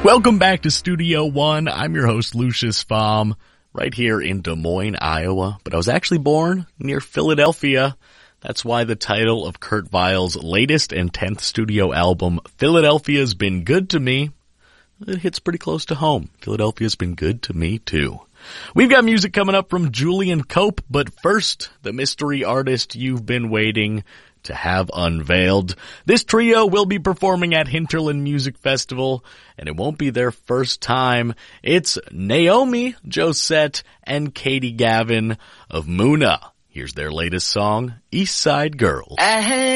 Welcome back to Studio One. I'm your host, Lucius Pfam, right here in Des Moines, Iowa. But I was actually born near Philadelphia. That's why the title of Kurt Weill's latest and 10th studio album, Philadelphia's Been Good to Me, it hits pretty close to home. Philadelphia's been good to me, too. We've got music coming up from Julian Cope, but first, the mystery artist you've been waiting to have unveiled. This trio will be performing at Hinterland Music Festival, and it won't be their first time. It's Naomi Josette and Katie Gavin of Muna. Here's their latest song, East Side Girls.